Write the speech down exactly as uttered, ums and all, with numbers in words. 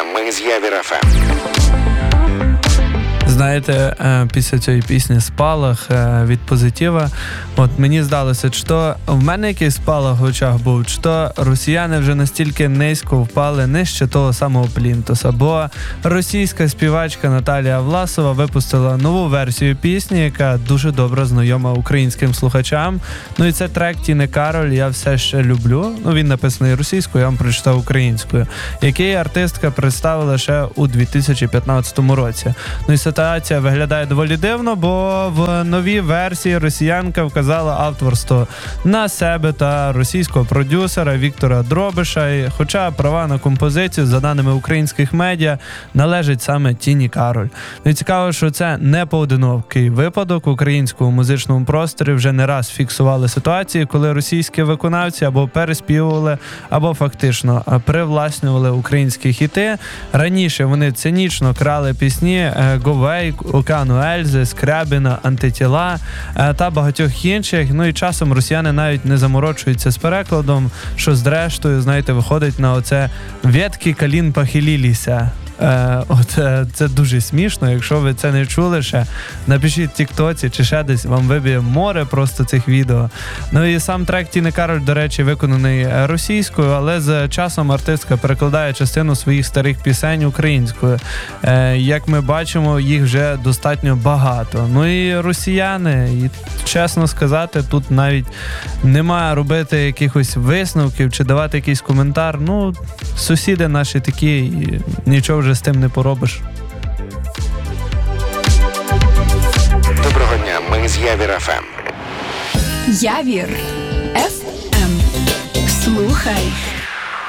Ми з Явір еф ем. Знаєте, після цієї пісні «Спалах» від Позитива, от мені здалося, чи то в мене якийсь спалах в очах був, чи то росіяни вже настільки низько впали нижче того самого плінтуса, бо російська співачка Наталія Власова випустила нову версію пісні, яка дуже добре знайома українським слухачам. Ну і це трек Тіни Кароль «Я все ще люблю». Ну він написаний російською, я вам прочитав українською, який артистка представила ще у дві тисячі п'ятнадцятому році. Ну і ситуація виглядає доволі дивно, бо в новій версії росіянка вказала авторство на себе та російського продюсера Віктора Дробиша, хоча права на композицію, за даними українських медіа, належать саме Тіні Кароль. Ну і цікаво, що це не поодинокий випадок. В українському музичному просторі вже не раз фіксували ситуації, коли російські виконавці або переспівували, або фактично привласнювали українські хіти. Раніше вони цинічно крали пісні Говей, Океану Ельзи, Скрябіна, Антитіла та багатьох інших. Ну і часом росіяни навіть не заморочуються з перекладом, що зрештою, знаєте, виходить на оце «Ветки калін похиліліся». Е, от е, це дуже смішно. Якщо ви це не чули ще, напишіть в тіктоці чи ще десь, вам виб'є море просто цих відео. Ну і сам трек Тіни Кароль, до речі, виконаний російською, але з часом артистка перекладає частину своїх старих пісень українською. Е, як ми бачимо, їх вже достатньо багато. Ну і росіяни, і чесно сказати, тут навіть немає робити якихось висновків чи давати якийсь коментар. Ну, сусіди наші такі, і нічого вже з тим не поробиш. Доброго дня, ми з Явір еф ем. Явір еф ем. Слухай.